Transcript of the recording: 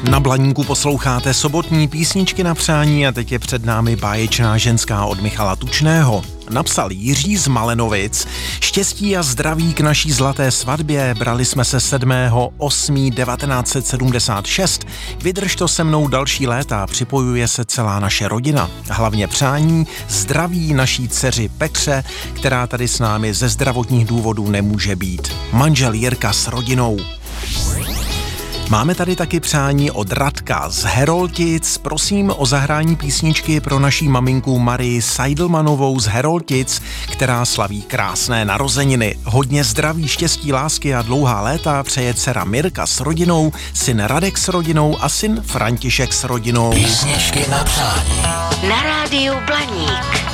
Na Blaníku posloucháte sobotní písničky na přání a teď je před námi báječná ženská od Michala Tučného. Napsal Jiří z Malenovic. Štěstí a zdraví k naší zlaté svatbě, brali jsme se 7.8.1976. Vydrž to se mnou další léta, připojuje se celá naše rodina. Hlavně přání zdraví naší dceři Petře, která tady s námi ze zdravotních důvodů nemůže být. Manžel Jirka s rodinou. Máme tady taky přání od Radka z Heroltic. Prosím o zahrání písničky pro naší maminku Marii Seidelmanovou z Heroltic, která slaví krásné narozeniny. Hodně zdraví, štěstí, lásky a dlouhá léta přeje dcera Mirka s rodinou, syn Radek s rodinou a syn František s rodinou. Písničky na přání. Na rádiu Blaník.